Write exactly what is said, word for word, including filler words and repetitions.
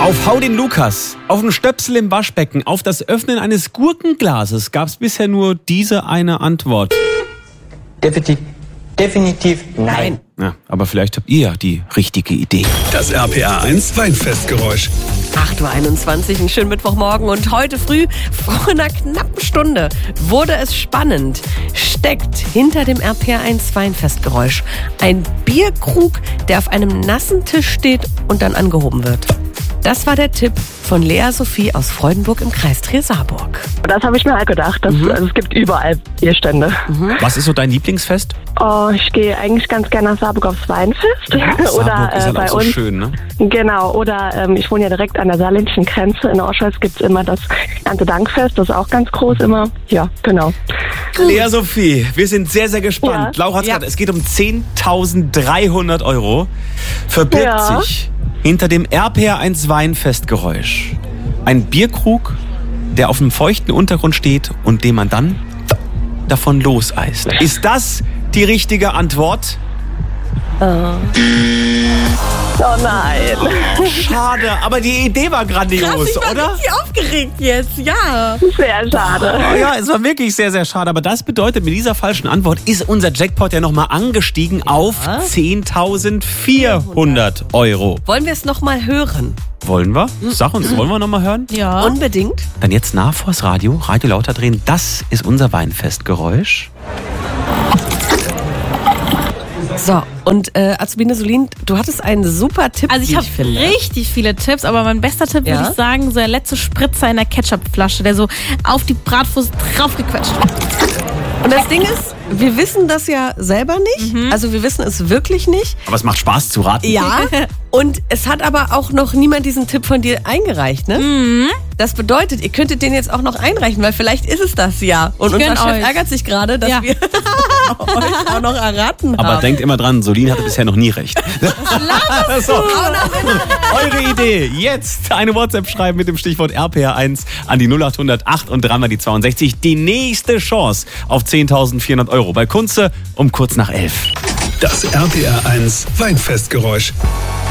Auf Hau den Lukas, auf den Stöpsel im Waschbecken, auf das Öffnen eines Gurkenglases gab es bisher nur diese eine Antwort. Definitiv, definitiv nein. Ja, aber vielleicht habt ihr ja die richtige Idee. Das R P R eins Weinfestgeräusch. acht Uhr einundzwanzig, einen schönen Mittwochmorgen. Und heute früh, vor einer knappen Stunde, wurde es spannend. Steckt hinter dem R P R eins Weinfestgeräusch ein Bierkrug, der auf einem nassen Tisch steht und dann angehoben wird. Das war der Tipp von Lea Sophie aus Freudenburg im Kreis Trier-Saarburg. Das habe ich mir halt gedacht. Dass, Mhm. also es gibt überall Bierstände. Was ist so dein Lieblingsfest? Oh, ich gehe eigentlich ganz gerne nach Saarburg aufs Weinfest. oder Saarburg ist äh, halt bei auch so uns. schön, ne? Genau, oder ähm, ich wohne ja direkt an der saarländischen Grenze. In Orscholz gibt es immer das Erntedankfest, das ist auch ganz groß immer. Ja, genau. Lea Sophie, wir sind sehr, sehr gespannt. Ja. Laura hat's Ja. gesagt, es geht um zehntausenddreihundert Euro. Verbirgt Ja. sich hinter dem R P R eins Weinfestgeräusch ein Bierkrug, der auf einem feuchten Untergrund steht und den man dann davon loseist. Ist das die richtige Antwort? Oh nein. Schade, aber die Idee war grandios, ich war oder? richtig aufgeregt jetzt, ja. Sehr schade. Oh ja, es war wirklich sehr, sehr schade. Aber das bedeutet, mit dieser falschen Antwort ist unser Jackpot ja nochmal angestiegen auf zehntausendvierhundert Euro. Wollen wir es nochmal hören? Wollen wir? Sag uns, wollen wir nochmal hören? Ja. Unbedingt. Dann jetzt nah vors Radio, Radio lauter drehen. Das ist unser Weinfestgeräusch. So, und äh, Azubine Solin, du hattest einen super Tipp, Also ich wie habe finde. richtig viele Tipps, aber mein bester Tipp Ja? würde ich sagen, so der letzte Spritzer in der Ketchupflasche, der so auf die Bratwurst draufgequetscht wird. Und das Ding ist, wir wissen das ja selber nicht. Also wir wissen es wirklich nicht. Aber es macht Spaß zu raten. Ja. Und es hat aber auch noch niemand diesen Tipp von dir eingereicht, ne? Mhm. Das bedeutet, ihr könntet den jetzt auch noch einreichen, weil vielleicht ist es das ja. Und Ich unser gönn Chef euch. ärgert sich gerade, dass Ja. wir euch auch noch erraten Aber haben. denkt immer dran, Solin hatte bisher noch nie recht. so, eure Idee. Jetzt eine WhatsApp schreiben mit dem Stichwort R P R eins an die null acht null null acht und dreimal die zweiundsechzig. Die nächste Chance auf zehntausendvierhundert Euro bei Kunze um kurz nach elf. Das R P R eins Weinfestgeräusch.